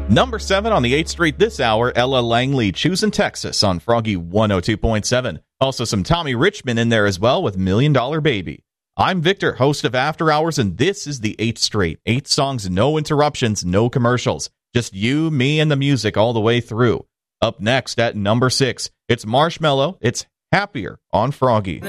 Number 7 on the 8th Street this hour, Ella Langley, Choosing Texas on Froggy 102.7. Also some Tommy Richmond in there as well with $1 Million Baby. I'm Victor, host of After Hours, and this is the 8th Street. 8 songs, no interruptions, no commercials. Just you, me, and the music all the way through. Up next at number 6, it's Marshmello. It's Happier on Froggy.